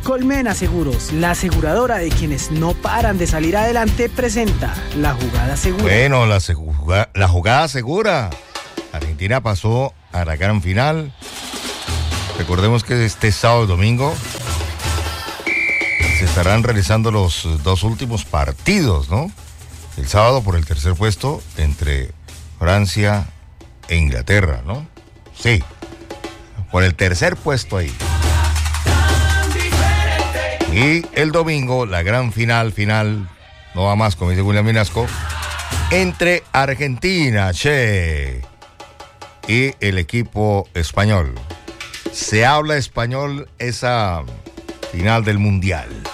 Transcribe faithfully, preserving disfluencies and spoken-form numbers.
Colmena Seguros, la aseguradora de quienes no paran de salir adelante, presenta la jugada segura. Bueno, la, segu- la jugada segura. Argentina pasó a la gran final. Recordemos que este sábado y domingo se estarán realizando los dos últimos partidos, ¿no? El sábado por el tercer puesto entre Francia e Inglaterra, ¿no? Sí, por el tercer puesto ahí. Y el domingo, la gran final, final, no va más, como dice William Minasco, entre Argentina, che, y el equipo español. Se habla español esa final del Mundial.